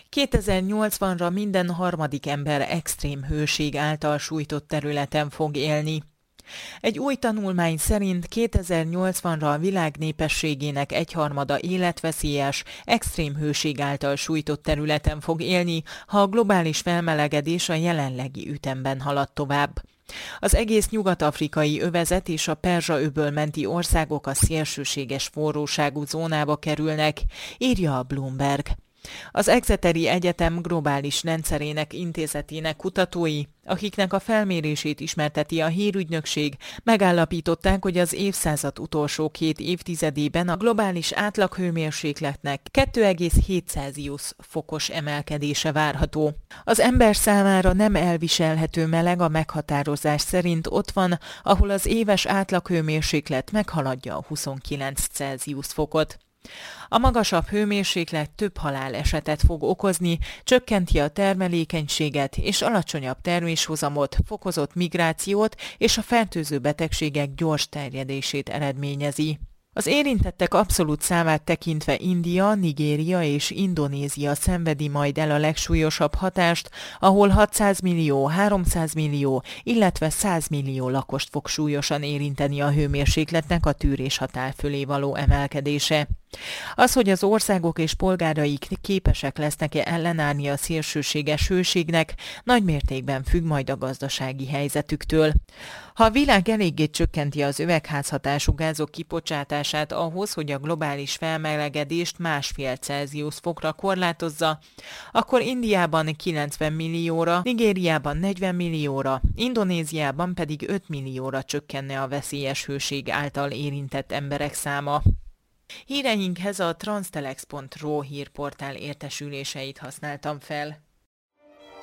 2080-ra minden harmadik ember extrém hőség által sújtott területen fog élni. Egy új tanulmány szerint 2080-ra a világ népességének egyharmada életveszélyes, extrém hőség által sújtott területen fog élni, ha a globális felmelegedés a jelenlegi ütemben halad tovább. Az egész nyugat-afrikai övezet és a Perzsa-öböl menti országok a szélsőséges forróságú zónába kerülnek, írja a Bloomberg. Az Exeteri Egyetem globális rendszerének intézetének kutatói, akiknek a felmérését ismerteti a hírügynökség, megállapították, hogy az évszázad utolsó 2 évtizedében a globális átlaghőmérsékletnek 2,7 Celsius fokos emelkedése várható. Az ember számára nem elviselhető meleg a meghatározás szerint ott van, ahol az éves átlaghőmérséklet meghaladja a 29 Celsius fokot. A magasabb hőmérséklet több halálesetet fog okozni, csökkenti a termelékenységet és alacsonyabb terméshozamot, fokozott migrációt és a fertőző betegségek gyors terjedését eredményezi. Az érintettek abszolút számát tekintve India, Nigéria és Indonézia szenvedi majd el a legsúlyosabb hatást, ahol 600 millió, 300 millió, illetve 100 millió lakost fog súlyosan érinteni a hőmérsékletnek a tűréshatár fölé való emelkedése. Az, hogy az országok és polgáraik képesek lesznek-e ellenállni a szélsőséges hőségnek, nagy mértékben függ majd a gazdasági helyzetüktől. Ha a világ eléggé csökkenti az üvegházhatású gázok kibocsátását ahhoz, hogy a globális felmelegedést 1,5 Celsius fokra korlátozza, akkor Indiában 90 millióra, Nigériában 40 millióra, Indonéziában pedig 5 millióra csökkenne a veszélyes hőség által érintett emberek száma. Híreinkhez a transtelex.ro hírportál értesüléseit használtam fel.